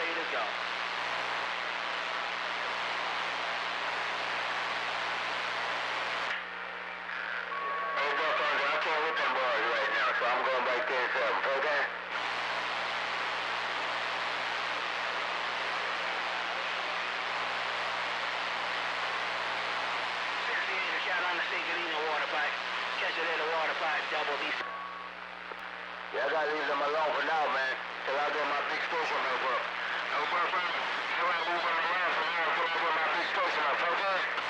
ready to go. Hey, Buffalo, I can't with them boys right now, so I'm going back there and okay? Shot on the Signorino water pipe. Catch it at the water pipe, double D. Yeah, I gotta leave them alone for now, man. Till I get my big station up. No, Buffalo, you ain't moving around for now until I get my big station up, okay?